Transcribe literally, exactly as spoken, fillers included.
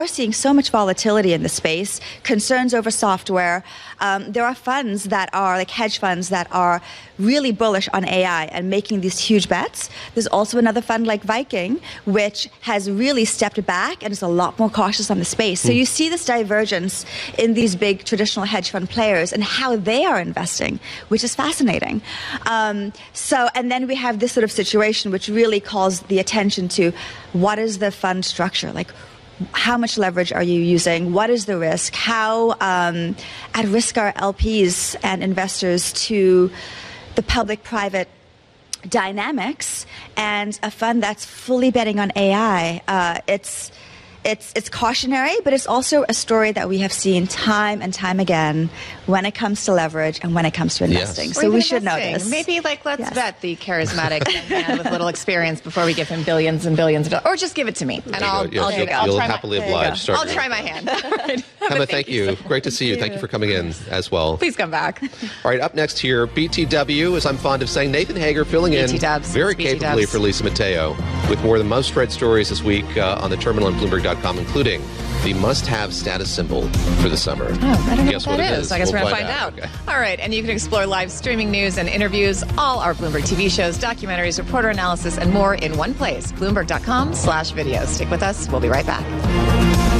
We're seeing so much volatility in the space, concerns over software. Um, there are funds that are, like hedge funds, that are really bullish on A I and making these huge bets. There's also another fund like Viking, which has really stepped back and is a lot more cautious on the space. So mm. you see this divergence in these big traditional hedge fund players and how they are investing, which is fascinating. Um, so, and then we have this sort of situation which really calls the attention to what is the fund structure? Like, how much leverage are you using? What is the risk? How um, at risk are L Ps and investors to the public-private dynamics? And a fund that's fully betting on A I, uh, it's it's it's cautionary, but it's also a story that we have seen time and time again when it comes to leverage and when it comes to investing. Yes. So we should know this. Maybe like let's yes. bet the charismatic man with little experience before we give him billions and billions of dollars, or just give it to me and I'll, yes, I'll, you'll, I'll you'll try happily my, oblige. I'll try my hand. Right. Emma, thank you. Great to see you. Thank you for coming in as well. Please come back. All right, up next here, B T W, as I'm fond of saying, Nathan Hager filling in very capably for Lisa Mateo with more than most read stories this week uh, on the terminal and Bloomberg dot com, including the must-have status symbol for the summer. Oh, I don't know Guess what that what it is. is. I guess We'll we're going to find find out. out. Okay. All right, and you can explore live streaming news and interviews, all our Bloomberg T V shows, documentaries, reporter analysis, and more in one place. Bloomberg dot com slash videos. Stick with us. We'll be right back.